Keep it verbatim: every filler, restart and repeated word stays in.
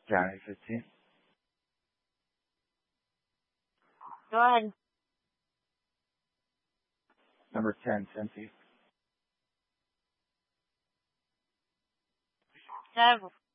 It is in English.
Johnny, fifteen. Go ahead. Number ten, Cincy. Seven.